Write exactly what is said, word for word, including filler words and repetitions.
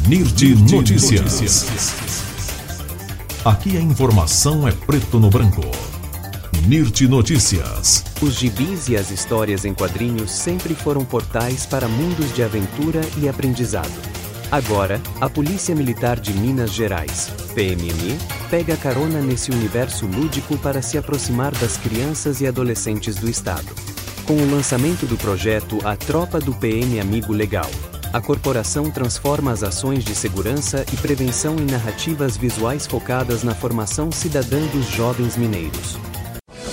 Nirti Notícias. Aqui a informação é preto no branco. Nirti Notícias. Os gibis e as histórias em quadrinhos sempre foram portais para mundos de aventura e aprendizado. Agora, a Polícia Militar de Minas Gerais, P M M, pega carona nesse universo lúdico para se aproximar das crianças e adolescentes do estado. Com o lançamento do projeto A Tropa do P M Amigo Legal, a corporação transforma as ações de segurança e prevenção em narrativas visuais focadas na formação cidadã dos jovens mineiros.